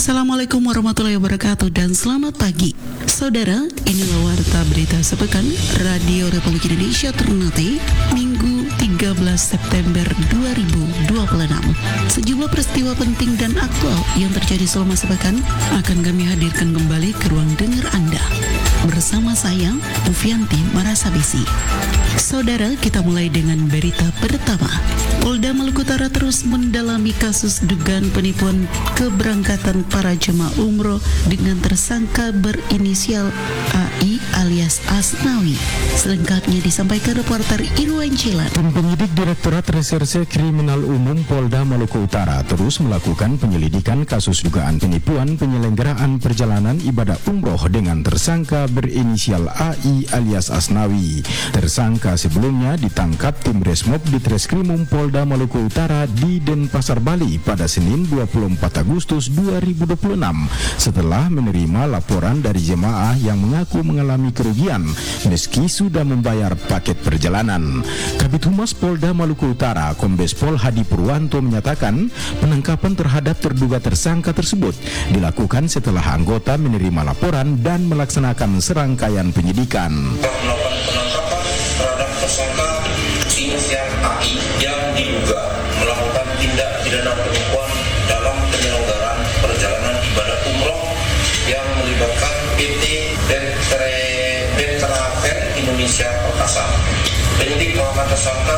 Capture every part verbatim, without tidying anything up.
Assalamualaikum warahmatullahi wabarakatuh dan selamat pagi. Saudara, inilah Warta Berita Sepekan Radio Republik Indonesia Ternate, Minggu tiga belas September dua ribu dua puluh enam. Sejumlah peristiwa penting dan aktual yang terjadi selama sepekan akan kami hadirkan kembali ke ruang dengar Anda. Bersama saya, Ufianti Marasabisi. Saudara, kita mulai dengan berita pertama. Polda Maluku Utara terus mendalami kasus dugaan penipuan keberangkatan para jemaah umroh dengan tersangka berinisial A I alias Asnawi. Selengkapnya disampaikan reporter Irwan Cilan. Tim penyidik Direktorat Reserse Kriminal Umum Polda Maluku Utara terus melakukan penyelidikan kasus dugaan penipuan penyelenggaraan perjalanan ibadah umroh dengan tersangka berinisial A I alias Asnawi. Tersangka sebelumnya ditangkap tim Resmob di Treskrimum Polda Maluku Utara di Denpasar, Bali pada Senin dua puluh empat Agustus dua ribu dua puluh enam setelah menerima laporan dari jemaah yang mengaku mengalami kerugian meski sudah membayar paket perjalanan. Kabid Humas Polda Maluku Utara, Kombes Pol Hadi Purwanto menyatakan penangkapan terhadap terduga tersangka tersebut dilakukan setelah anggota menerima laporan dan melaksanakan serangkaian penyidikan. Melakukan penangkapan terhadap tersangka inisial A I yang diduga melakukan tindak pidana penipuan dalam penyelenggaraan perjalanan ibadah umroh yang melibatkan P T Dentravel Indonesia Perkasa. Penyidik melakukan tersangka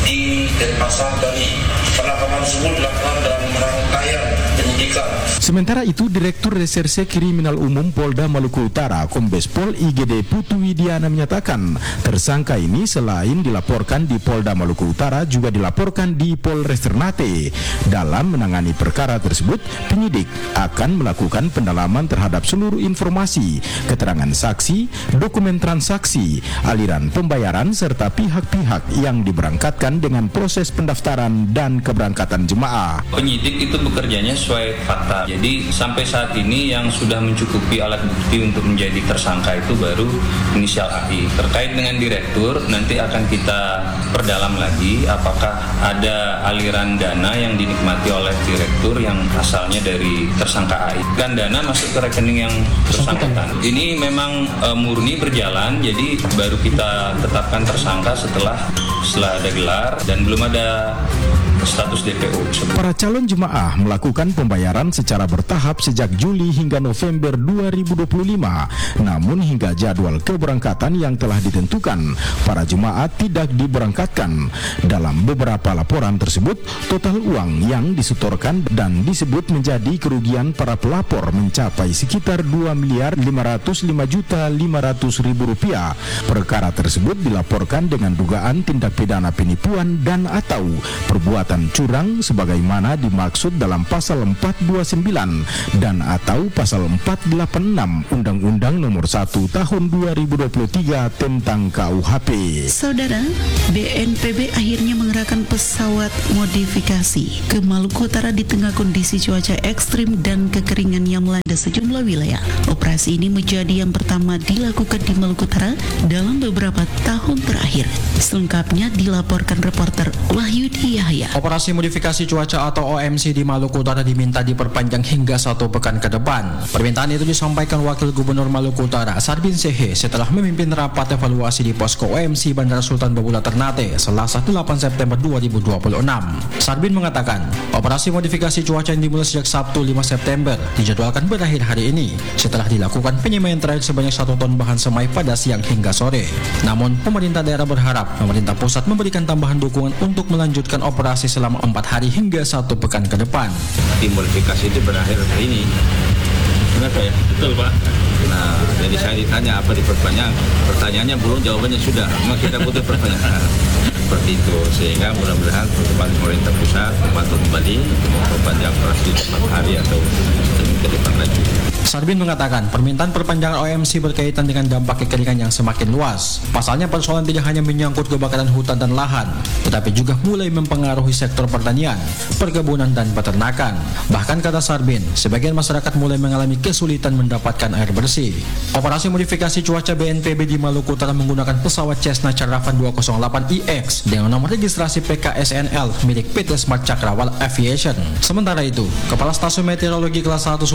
di Denpasar, Bali. Penangkapan tersebut dilakukan dalam rangkaian penyidikan. Sementara itu, Direktur Reserse Kriminal Umum Polda Maluku Utara, Kombes Pol I G D Putu Widiana menyatakan, tersangka ini selain dilaporkan di Polda Maluku Utara juga dilaporkan di Polres Ternate. Dalam menangani perkara tersebut, penyidik akan melakukan pendalaman terhadap seluruh informasi, keterangan saksi, dokumen transaksi, aliran pembayaran serta pihak-pihak yang diberangkatkan dengan proses pendaftaran dan keberangkatan jemaah. Penyidik itu bekerjanya sesuai fakta. Jadi sampai saat ini yang sudah mencukupi alat bukti untuk menjadi tersangka itu baru inisial A I. Terkait dengan direktur, nanti akan kita perdalam lagi apakah ada aliran dana yang dinikmati oleh direktur yang asalnya dari tersangka A I. Dan dana masuk ke rekening yang bersangkutan. Ini memang e, murni berjalan, jadi baru kita tetapkan tersangka setelah setelah ada gelar dan belum ada status D P O. Para calon jemaah melakukan pembayaran secara bertahap sejak Juli hingga November dua ribu dua puluh lima. Namun hingga jadwal keberangkatan yang telah ditentukan, para jemaah tidak diberangkatkan. Dalam beberapa laporan tersebut, total uang yang disetorkan dan disebut menjadi kerugian para pelapor mencapai sekitar dua miliar lima ratus lima juta lima ratus ribu rupiah. Perkara tersebut dilaporkan dengan dugaan tindak pidana penipuan dan atau perbuatan curang sebagaimana dimaksud dalam pasal empat dua sembilan dan atau pasal empat delapan enam Undang-Undang Nomor satu Tahun dua ribu dua puluh tiga tentang K U H P. Saudara, B N P B akhirnya mengerahkan pesawat modifikasi ke Maluku Utara di tengah kondisi cuaca ekstrim dan kekeringan yang melanda sejumlah wilayah. Operasi ini menjadi yang pertama dilakukan di Maluku Utara dalam beberapa tahun terakhir. Selengkapnya dilaporkan reporter Wahyudi Yahya. Operasi modifikasi cuaca atau O M C di Maluku Utara diminta diperpanjang hingga satu pekan ke depan. Permintaan itu disampaikan Wakil Gubernur Maluku Utara Sarbin Sehe setelah memimpin rapat evaluasi di posko O M C Bandara Sultan Babula Ternate Selasa delapan September dua ribu dua puluh enam. Sarbin mengatakan, operasi modifikasi cuaca yang dimulai sejak Sabtu lima September dijadwalkan berakhir hari ini setelah dilakukan penyemaian terakhir sebanyak satu ton bahan semai pada siang hingga sore. Namun, pemerintah daerah berharap pemerintah pusat memberikan tambahan dukungan untuk melanjutkan operasi selama empat hari hingga satu pekan ke depan. Tim modifikasi itu berakhir hari ini. Benar Pak ya? Betul Pak. Nah, jadi saya ditanya apa diperpanjang. Pertanyaannya belum, jawabannya sudah. Memang kita butuh perpanjangan. Seperti itu, sehingga mudah-mudahan pemerintah pusat membantu kembali memperpanjang operasi empat hari atau ke depan lagi. Sarbin mengatakan permintaan perpanjangan O M C berkaitan dengan dampak kekeringan yang semakin luas. Pasalnya persoalan tidak hanya menyangkut kebakaran hutan dan lahan, tetapi juga mulai mempengaruhi sektor pertanian, perkebunan dan peternakan. Bahkan kata Sarbin, sebagian masyarakat mulai mengalami kesulitan mendapatkan air bersih. Operasi modifikasi cuaca B N P B di Maluku Utara menggunakan pesawat Cessna Caravan dua nol delapan I X dengan nomor registrasi P K S N L milik P T Smart Cakrawala Aviation. Sementara itu, Kepala Stasiun Meteorologi Kelas satu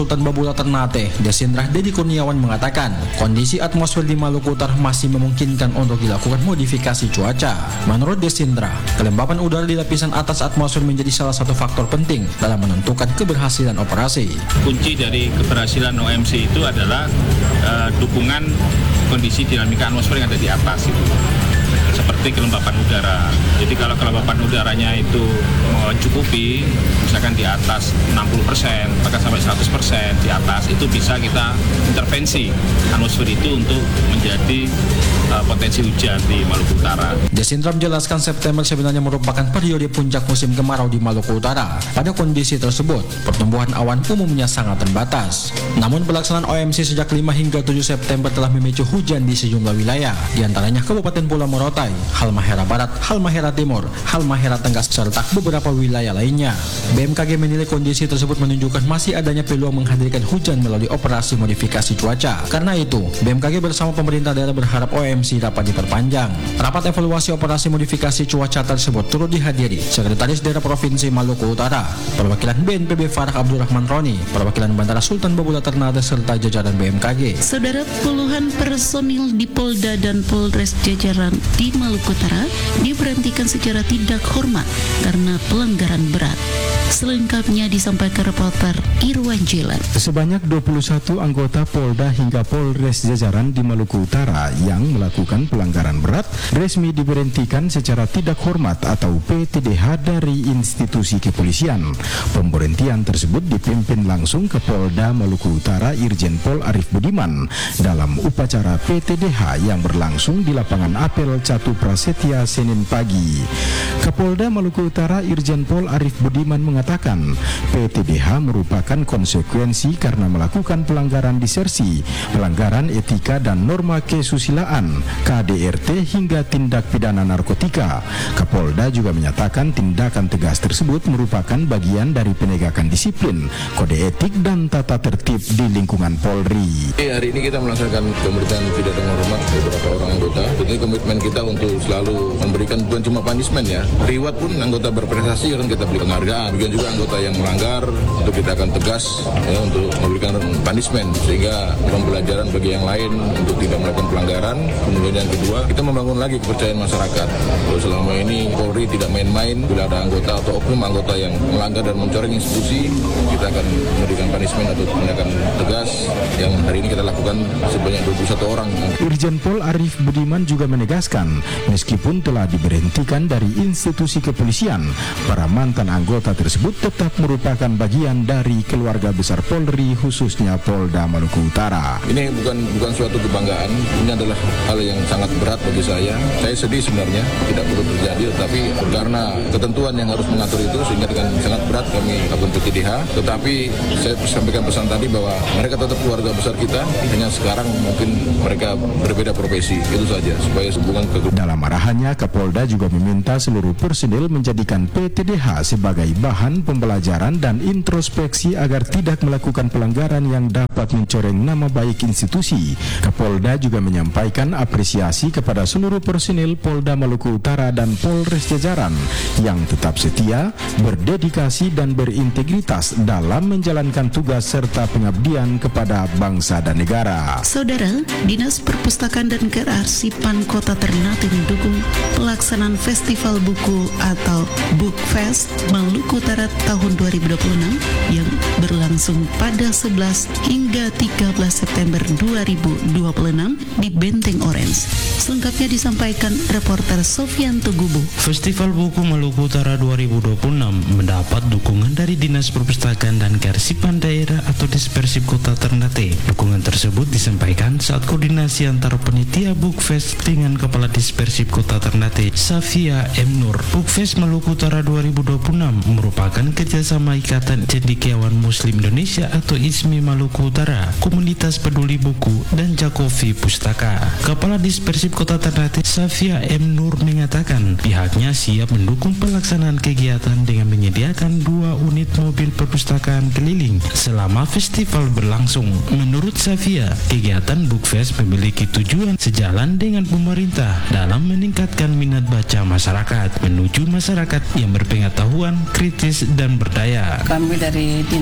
Sultan Babula Ternate, Desindra Dedi Kurniawan mengatakan, kondisi atmosfer di Maluku Utara masih memungkinkan untuk dilakukan modifikasi cuaca. Menurut Desindra, kelembapan udara di lapisan atas atmosfer menjadi salah satu faktor penting dalam menentukan keberhasilan operasi. Kunci dari keberhasilan O M C itu adalah uh, dukungan kondisi dinamika atmosfer yang ada di atas itu. Seperti kelembapan udara. Jadi kalau kelembapan udaranya itu mencukupi, misalkan di atas enam puluh persen, bahkan sampai seratus persen di atas, itu bisa kita intervensi atmosfer itu untuk menjadi uh, potensi hujan di Maluku Utara. Desindra menjelaskan September sebenarnya merupakan periode puncak musim kemarau di Maluku Utara. Pada kondisi tersebut, pertumbuhan awan umumnya sangat terbatas. Namun pelaksanaan O M C sejak lima hingga tujuh September telah memicu hujan di sejumlah wilayah, diantaranya Kabupaten Pulau Morotai, Halmahera Barat, Halmahera Timur, Halmahera Tengah, serta beberapa wilayah lainnya. B M K G menilai kondisi tersebut menunjukkan masih adanya peluang menghadirkan hujan melalui operasi modifikasi cuaca. Karena itu, B M K G bersama pemerintah daerah berharap O M C dapat diperpanjang. Rapat evaluasi operasi modifikasi cuaca tersebut turut dihadiri Sekretaris Daerah Provinsi Maluku Utara, perwakilan B N P B Farah Abdurrahman Roni, perwakilan Bandara Sultan Babula Ternate, serta jajaran B M K G. Saudara, puluhan personil di Polda dan Polres jajaran di Maluku Utara diberhentikan secara tidak hormat karena pelanggaran berat. Selengkapnya disampaikan reporter Irwan Jilan. Sebanyak dua puluh satu anggota Polda hingga Polres jajaran di Maluku Utara yang melakukan pelanggaran berat resmi diberhentikan secara tidak hormat atau P T D H dari institusi kepolisian. Pemberhentian tersebut dipimpin langsung ke Polda Maluku Utara Irjen Pol Arif Budiman dalam upacara P T D H yang berlangsung di lapangan apel Catu Prasetya Senin pagi. Kapolda Maluku Utara Irjen Pol Arif Budiman mengatakan P T D H merupakan konsekuensi karena melakukan pelanggaran disersi, pelanggaran etika dan norma kesusilaan, K D R T hingga tindak pidana narkotika. Kapolda juga menyatakan tindakan tegas tersebut merupakan bagian dari penegakan disiplin, kode etik dan tata tertib di lingkungan Polri. Hari ini kita melaksanakan pemberitaan tidak dengan hormat beberapa orang anggota. Jadi komitmen kita untuk selalu memberikan bukan cuma punishment ya, reward pun anggota berprestasi akan kita beri penghargaan. Begitu juga anggota yang melanggar untuk kita akan tegas ya, untuk memberikan punishment sehingga pembelajaran bagi yang lain untuk tidak melakukan pelanggaran. Kemudian yang kedua, kita membangun lagi kepercayaan masyarakat. Kalau selama ini Polri tidak main-main, bila ada anggota atau oknum anggota yang melanggar dan mencoreng institusi, kita akan memberikan punishment atau tindakan tegas yang hari ini kita lakukan sebanyak dua puluh satu orang. Irjen Pol Arif Budiman juga menegaskan, meskipun telah diberhentikan dari institusi kepolisian, para mantan anggota tersebut tetap merupakan bagian dari keluarga besar Polri, khususnya Polda Maluku Utara. Ini bukan bukan suatu kebanggaan, ini adalah hal yang sangat berat bagi saya. Saya sedih sebenarnya, tidak perlu terjadi, tetapi karena ketentuan yang harus mengatur itu sehingga dengan sangat berat kami lakukan P T D H. Tetapi saya sampaikan pesan tadi bahwa mereka tetap keluarga besar kita, hanya sekarang mungkin mereka berbeda profesi, itu saja supaya hubungan ke. Dalam arahannya, Kapolda juga meminta seluruh personil menjadikan P T D H sebagai bahan pembelajaran dan introspeksi agar tidak melakukan pelanggaran yang dapat mencoreng nama baik institusi. Kapolda juga menyampaikan apresiasi kepada seluruh personil Polda Maluku Utara dan Polres jajaran yang tetap setia, berdedikasi dan berintegritas dalam menjalankan tugas serta pengabdian kepada bangsa dan negara. Saudara, Dinas Perpustakaan dan Kearsipan Kota Ternate mendukung pelaksanaan Festival Buku atau Book Fest Maluku Utara tahun dua ribu dua puluh enam yang berlangsung pada sebelas hingga tiga belas September dua ribu dua puluh enam di Benteng Orange. Selengkapnya disampaikan reporter Sofian Tugubu. Festival Buku Maluku Utara dua ribu dua puluh enam mendapat dukungan dari Dinas Perpustakaan dan Kearsipan Daerah atau Dispersip Kota Ternate. Dukungan tersebut disampaikan saat koordinasi antara panitia Bookfest dengan Kepala Dispersip Kota Ternate, Safia M. Nur. Bookfest Maluku Utara dua ribu dua puluh enam merupakan kerjasama Ikatan Cendekiawan Muslim Indonesia atau I S M I Maluku Utara, Komunitas Peduli Buku, dan Jakovi Pustaka. Kepala Dispersip Kota Ternate, Safia M. Nur, mengatakan pihaknya siap mendukung pelaksanaan kegiatan dengan menyediakan dua unit mobil perpustakaan keliling selama festival berlangsung. Menurut Safia, kegiatan Bookfest memiliki tujuan sejalan dengan pemerintah dalam meningkatkan minat baca masyarakat menuju masyarakat yang berpengetahuan, kritis, dan berdaya. Kami dari Dinas Perpustakaan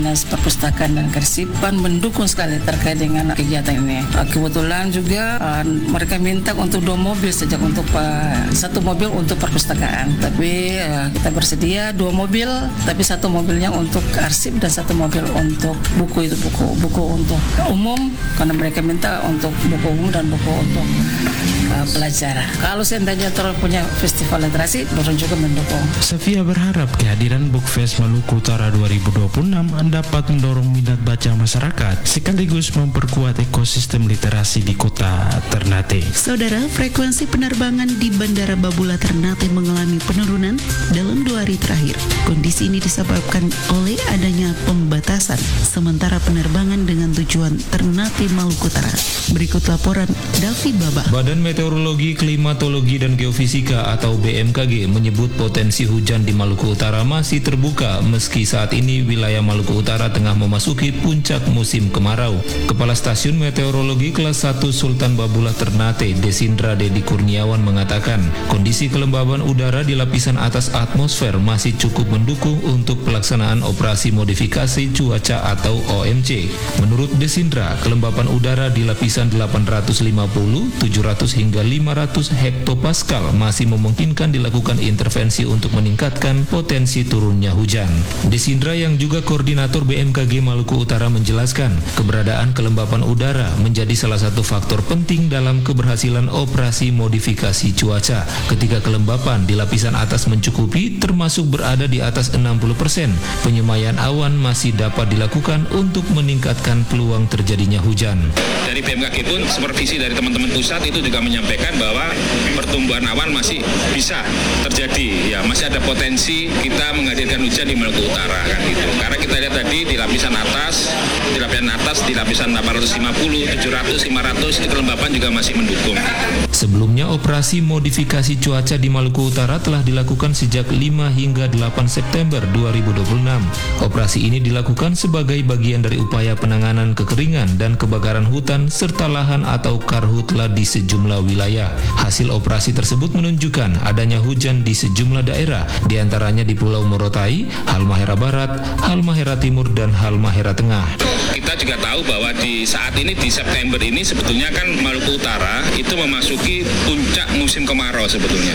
Perpustakaan dan Kearsipan mendukung sekali terkait dengan kegiatan ini. Kebetulan juga uh, mereka minta untuk dua mobil sejak untuk uh, satu mobil untuk perpustakaan. Tapi uh, kita bersedia dua mobil, tapi satu mobilnya untuk arsip dan satu mobil untuk buku itu buku buku untuk umum karena mereka minta untuk buku umum dan buku untuk uh, pelajar. Kalau seandainya terus punya festival literasi, dorong juga mendukung. Safia berharap kehadiran Bookfest Maluku Utara dua ribu dua puluh enam dapat mendorong minat baca masyarakat sekaligus memperkuat ekosistem literasi di kota Ternate. Saudara, frekuensi penerbangan di Bandara Babula Ternate mengalami penurunan dalam dua hari terakhir. Kondisi ini disebabkan oleh adanya pembatasan sementara penerbangan dengan tujuan Ternate Maluku Utara. Berikut laporan Davi Baba. Badan Meteorologi, Klimatologi dan Geofisika atau B M K G menyebut potensi hujan di Maluku Utara masih terbuka meski saat ini wilayah Maluku Utara tengah memasuki puncak musim kemarau. Kepala Stasiun Meteorologi Kelas satu Sultan Babula Ternate, Desindra Dedi Kurniawan mengatakan, kondisi kelembaban udara di lapisan atas atmosfer masih cukup mendukung untuk pelaksanaan operasi modifikasi cuaca atau O M C. Menurut Desindra, kelembapan udara di lapisan delapan ratus lima puluh, tujuh ratus hingga lima ratus hektopascal masih memungkinkan dilakukan intervensi untuk meningkatkan potensi turunnya hujan. Desindra yang juga koordinator B M K G Maluku Utara menjelaskan, keberadaan kelembapan udara menjadi salah satu faktor penting dalam keberhasilan operasi modifikasi cuaca. Ketika kelembapan di lapisan atas mencukupi termasuk berada di atas enam puluh persen, penyemayan awan masih dapat dilakukan untuk meningkatkan peluang terjadinya hujan. Dari B M K G pun supervisi dari teman-teman pusat itu juga menyampaikan bahwa pertumbuhan awan masih bisa terjadi, ya masih ada potensi kita menghadirkan hujan di Maluku Utara kan gitu. Karena kita lihat tadi di lapisan atas, di lapisan atas di lapisan delapan ratus lima puluh, tujuh ratus, lima ratus itu kelembapan juga masih mendukung. Sebelumnya operasi modifikasi cuaca di Maluku Utara telah dilakukan sejak lima hingga delapan September dua ribu dua puluh enam. Operasi ini dilakukan sebagai bagian dari upaya penanganan kekeringan dan kebakaran hutan serta lahan atau karhutla di sejumlah wilayah. Hasil operasi tersebut menunjukkan adanya hujan di sejumlah daerah, diantaranya di Pulau Morotai, Halmahera Barat, Halmahera Timur, dan Halmahera Tengah. Kita juga tahu bahwa di saat ini di September ini sebetulnya kan Maluku Utara itu memasuki puncak musim kemarau sebetulnya.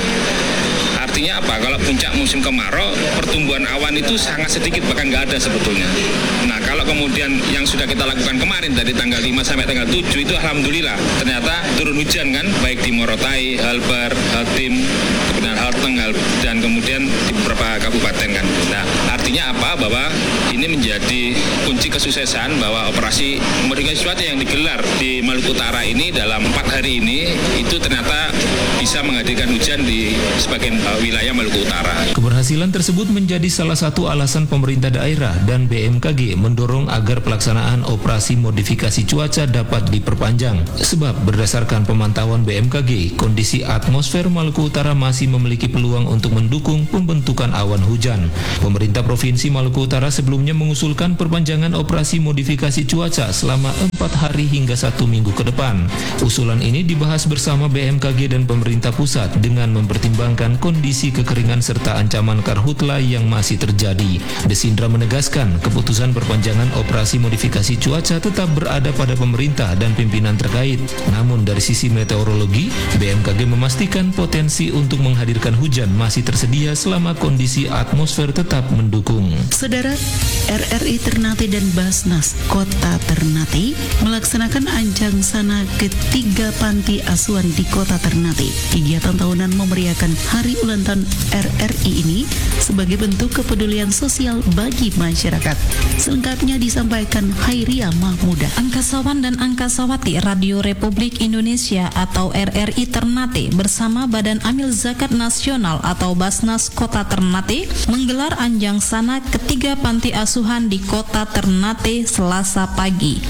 Artinya apa? Kalau puncak musim kemarau, pertumbuhan awan itu sangat sedikit, bahkan nggak ada sebetulnya. Nah, kalau kemudian yang sudah kita lakukan kemarin dari tanggal lima sampai tanggal tujuh itu alhamdulillah ternyata turun hujan kan, baik di Morotai, Halbar, Haltim, kemudian Halteng, dan kemudian di beberapa kabupaten kan. Nah, artinya apa? Bahwa ini menjadi kunci kesuksesan bahwa operasi modifikasi cuaca yang digelar di Maluku Utara ini dalam empat hari ini itu ternyata bisa menghadirkan hujan di sebagian uh, wilayah Maluku Utara. Keberhasilan tersebut menjadi salah satu alasan pemerintah daerah dan B M K G mendorong agar pelaksanaan operasi modifikasi cuaca dapat diperpanjang. Sebab berdasarkan pemantauan B M K G, kondisi atmosfer Maluku Utara masih memiliki peluang untuk mendukung pembentukan awan hujan. Pemerintah Provinsi Maluku Utara sebelumnya mengusulkan perpanjangan operasi modifikasi cuaca selama empat hari hingga satu minggu ke depan. Usulan ini dibahas bersama B M K G dan pemerintah pusat dengan mempertimbangkan kondisi kekeringan serta ancaman karhutla yang masih terjadi. Desindra menegaskan keputusan perpanjangan operasi modifikasi cuaca tetap berada pada pemerintah dan pimpinan terkait. Namun dari sisi meteorologi, B M K G memastikan potensi untuk menghadirkan hujan masih tersedia selama kondisi atmosfer tetap mendukung. Saudara, R R I Ternate dan Basnas Kota Ternate melaksanakan Anjang Sana ketiga panti asuhan di Kota Ternate. Kegiatan tahunan memeriahkan Hari Ulang Tahun R R I ini sebagai bentuk kepedulian sosial bagi masyarakat. Selengkapnya disampaikan Hairia Mahmuda. Angkasawan dan Angkasawati Radio Republik Indonesia atau R R I Ternate bersama Badan Amil Zakat Nasional atau Basnas Kota Ternate menggelar Anjang Sana ketiga panti asuhan di Kota Ternate Selasa pagi. Kegiatan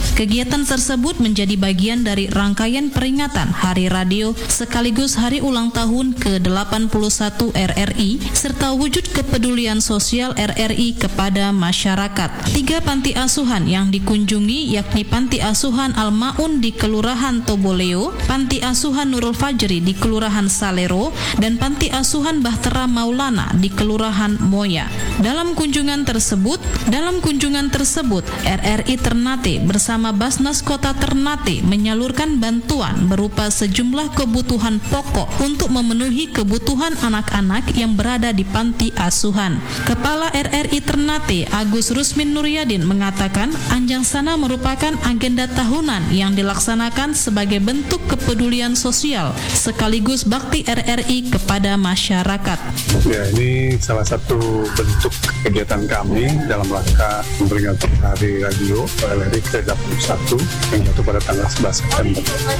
Kegiatan tersebut menjadi bagian dari rangkaian peringatan Hari Radio sekaligus Hari Ulang Tahun ke delapan puluh satu R R I serta wujud kepedulian sosial R R I kepada masyarakat. Tiga panti asuhan yang dikunjungi yakni Panti Asuhan Al-Maun di Kelurahan Toboleo, Panti Asuhan Nurul Fajri di Kelurahan Salero, dan Panti Asuhan Bahtera Maulana di Kelurahan Moya. Dalam kunjungan tersebut, dalam kunjungan tersebut R R I Ternate bersama Basnas Kota Ternate menyalurkan bantuan berupa sejumlah kebutuhan pokok untuk memenuhi kebutuhan anak-anak yang berada di panti asuhan. Kepala R R I Ternate Agus Rusmin Nuryadin mengatakan Anjang Sana merupakan agenda tahunan yang dilaksanakan sebagai bentuk kepedulian sosial sekaligus bakti R R I kepada masyarakat. Ya, ini salah satu bentuk kegiatan kami dalam rangka memperingati Hari Radio R R I ke delapan puluh satu yang jatuh pada tanggal sebelas September.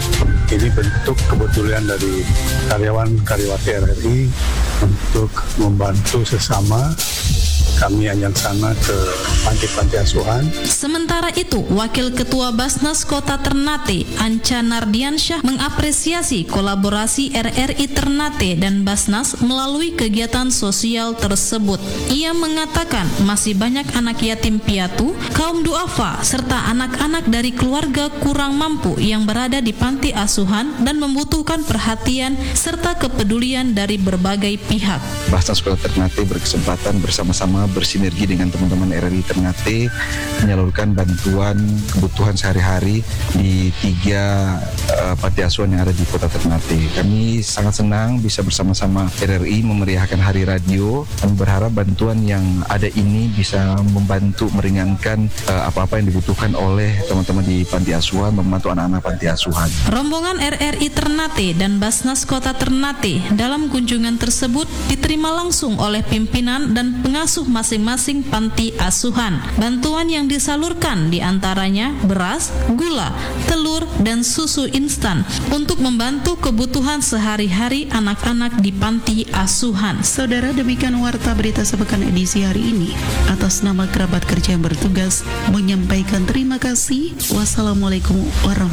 Ini bentuk kepedulian dari karyawan-karyawati R R I untuk membantu sesama kami Anjang Sana ke panti-panti asuhan. Sementara itu, Wakil Ketua Basnas Kota Ternate, Anca Nardiansyah, mengapresiasi kolaborasi R R I Ternate dan Basnas melalui kegiatan sosial tersebut. Ia mengatakan masih banyak anak yatim piatu, kaum duafa, serta anak-anak dari keluarga kurang mampu yang berada di panti asuhan dan membutuhkan perhatian serta kepedulian dari berbagai pihak. Basnas Kota Ternate berkesempatan bersama-sama bersinergi dengan teman-teman R R I Ternate menyalurkan bantuan kebutuhan sehari-hari di tiga uh, panti asuhan yang ada di Kota Ternate. Kami sangat senang bisa bersama-sama R R I memeriahkan Hari Radio dan berharap bantuan yang ada ini bisa membantu meringankan uh, apa-apa yang dibutuhkan oleh teman-teman di panti asuhan, membantu anak-anak panti asuhan. Rombongan R R I Ternate dan Basnas Kota Ternate dalam kunjungan tersebut diterima langsung oleh pimpinan dan pengasuh masing-masing panti asuhan. Bantuan yang disalurkan diantaranya beras, gula, telur, dan susu instan untuk membantu kebutuhan sehari-hari anak-anak di panti asuhan. Saudara, demikian warta berita sepekan edisi hari ini. Atas nama kerabat kerja yang bertugas menyampaikan terima kasih. Wassalamualaikum warahmatullahi